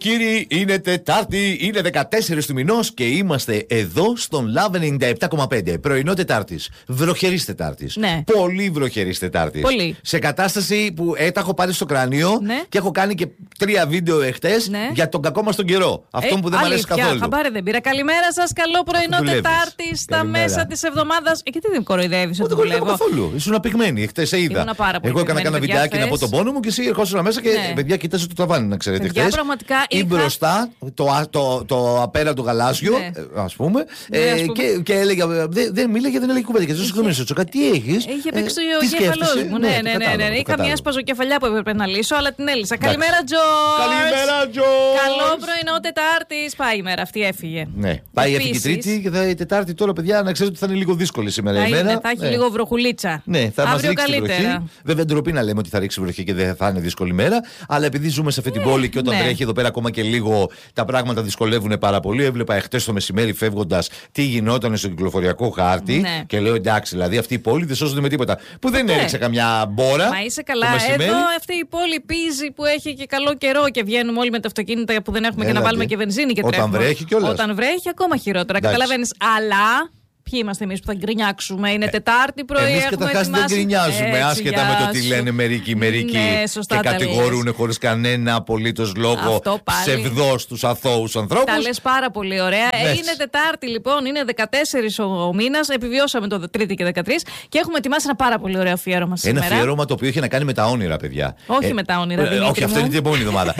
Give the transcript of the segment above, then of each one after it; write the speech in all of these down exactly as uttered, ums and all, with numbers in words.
Κύριοι, είναι Τετάρτη, είναι δεκατέσσερις του μηνός και είμαστε εδώ στον Love ενενήντα επτά κόμμα πέντε. Πρωινό Τετάρτης. Βροχερής Τετάρτης. Ναι. Πολύ βροχερής Τετάρτης. Πολύ. Σε κατάσταση που ε, τα έχω πάρει στο κρανίο, ναι, και έχω κάνει και τρία βίντεο εχτες, ναι, για τον κακό μας τον καιρό. Αυτόν ε, που δεν μου αρέσει καθόλου. Χαμπάρι δεν πήρα. Καλημέρα σας, καλό πρωινό Τετάρτη στα καλημέρα. Μέσα της εβδομάδας. Ε, γιατί δεν κοροϊδεύεις ότι δουλεύω. Καθόλου. Ήσουν απεικμένη. Χτες σε είδα. Εγώ έκανα ένα βιντεάκι να πω τον πόνο μου και εσύ ερχόσουν μέσα και ναι, παιδιά, κοιτάζω το ταβάνι, να ξέρετε. Χτες. Ή είχα... μπροστά, το, το, το απέραντο γαλάζιο, ναι, ας πούμε, ναι, ε, ας πούμε. Και, και έλεγε. Δεν δε μίλαγε, δεν έλεγε κουβέντα. Και ζω συγγνώμη, Τσόκα, τι έχεις. Είχε παίξει το κεφαλό μου. Ναι, ναι, ναι, ναι, ναι. Είχα μια σπαζοκεφαλιά που έπρεπε να λύσω, αλλά την έλυσα. Καλημέρα, Τζορτζ. Καλημέρα, Τζορτζ. Καλό πρωινό Τετάρτη. Πάει η μέρα, αυτή έφυγε. Ναι, πάει έφυγε η Τρίτη και θα η Τετάρτη τώρα, παιδιά, να ξέρετε ότι θα είναι λίγο δύσκολη σήμερα η μέρα. Θα έχει λίγο βροχουλίτσα. Ναι, θα μας ρίξει βροχή. Βέβαια, ντροπή να λέμε ότι θα ρίξει βροχή και δεν θα είναι δύσκολη μέρα, αλλά επειδή ζούμε σε αυτή την πόλη και όταν βρέχει εδώ πέρα ακόμα και λίγο τα πράγματα δυσκολεύουν πάρα πολύ. Έβλεπα εχτες το μεσημέρι φεύγοντας τι γινόταν στο κυκλοφοριακό χάρτη, ναι, και λέω εντάξει, δηλαδή αυτή η πόλη δεν σώζονται με τίποτα. Που δεν ναι, έριξε καμιά μπόρα. Μα είσαι καλά. Εδώ αυτή η πόλη πίζει που έχει και καλό καιρό και βγαίνουμε όλοι με τα αυτοκίνητα που δεν έχουμε. Έλατε. Και να βάλουμε και βενζίνη και τρέχουμε. Όταν βρέχει κιόλας. Όταν βρέχει ακόμα χειρότερα. Καταλαβαίνεις. Αλλά. Ποιοι είμαστε εμείς που θα γκρινιάξουμε. Είναι Τετάρτη πρωί. Εμείς καταρχάς δεν γκρινιάζουμε, έτσι, άσχετα με το τι λένε μερικοί μερικοί, ναι, και κατηγορούν χωρίς κανένα απολύτως λόγο ψευδώς τους αθώους ανθρώπους. Τα λες πάρα πολύ ωραία. Ε, είναι Τετάρτη λοιπόν, είναι δεκατέσσερις ο μήνας. Επιβιώσαμε το Τρίτη και δεκατρείς και έχουμε ετοιμάσει ένα πάρα πολύ ωραίο αφιέρωμα σήμερα. Ένα αφιέρωμα το οποίο έχει να κάνει με τα όνειρα, παιδιά. Όχι ε, με τα όνειρα. Ε, όχι, αυτό είναι την επόμενη εβδομάδα.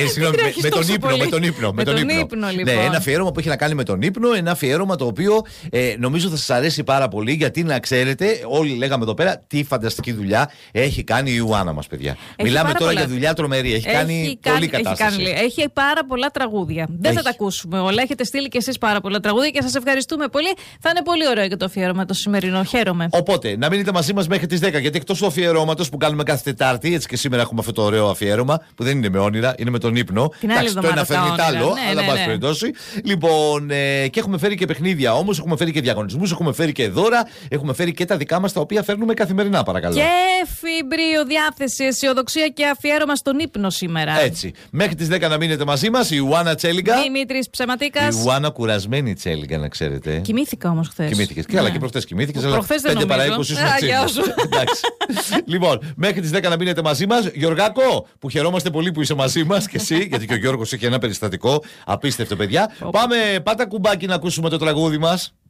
Με τον ύπνο. Με τον ύπνο. Με τον ύπνο. Ναι, ένα αφιέρωμα που έχει να κάνει με τον ύπνο. Ένα αφιέρωμα το οποίο νομίζω θα σας αρέσει πάρα πολύ, γιατί να ξέρετε, όλοι λέγαμε εδώ πέρα τι φανταστική δουλειά έχει κάνει η Ιωάννα μας, παιδιά. Έχει Μιλάμε τώρα πολλά. Για δουλειά τρομερή. Έχει, έχει κάνει πολλή κατάσταση. Έχει, κάνει, έχει πάρα πολλά τραγούδια. Δεν έχει. Θα τα ακούσουμε όλα. Έχετε στείλει κι εσείς πάρα πολλά τραγούδια και σας ευχαριστούμε πολύ. Θα είναι πολύ ωραίο και το αφιέρωμα το σημερινό. Χαίρομαι. Οπότε, να μείνετε μαζί μας μέχρι τις δέκα, γιατί εκτός του αφιερώματος που κάνουμε κάθε Τετάρτη, έτσι και σήμερα έχουμε αυτό το ωραίο αφιέρωμα, που δεν είναι με όνειρα, είναι με τον ύπνο. Εντάξει, το ένα φέρνει τ' άλλο, αλλά πάση περιπτώσει. Λοιπόν, και έχουμε φέρει και παιχνίδια όμως, έχουμε φέρει και διαγωνισμούς. Έχουμε φέρει και δώρα, έχουμε φέρει και τα δικά μας τα οποία φέρνουμε καθημερινά, παρακαλώ. Και φιμπρίο, διάθεση, αισιοδοξία και αφιέρωμα στον ύπνο σήμερα. Έτσι. Μέχρι τις δέκα να μείνετε μαζί μας, η Ιωάννα Τσέλιγκα. Δημήτρης Ψεματίκας. Η Ιωάννα κουρασμένη Τσέλιγκα, να ξέρετε. Κοιμήθηκα όμως χθες. Κοιμήθηκες. Και άλλα και προχθές κοιμήθηκες. Αλλά πέντε παρά είκοσι ήσουν εντάξει. Λοιπόν, μέχρι τις δέκα να μείνετε μαζί μας. Γιωργάκο, που χαιρόμαστε πολύ που είσαι μαζί μας και εσύ, γιατί και ο Γιώργος έχει ένα περιστατικό. Απίστευτο, παιδιά. Πάμε, πάτα κουμπάκι να ακούσουμε το τραγούδι μας.